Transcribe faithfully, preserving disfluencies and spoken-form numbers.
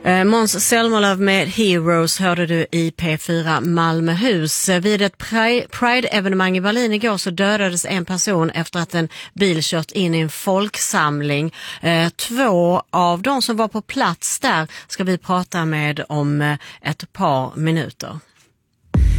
Eh, Måns Zelmerlöw med Heroes hörde du i P fyra Malmöhus. Vid ett Pride-evenemang i Berlin igår så dödades en person efter att en bil kört in i en folksamling. Eh, två av de som var på plats där ska vi prata med om eh, ett par minuter.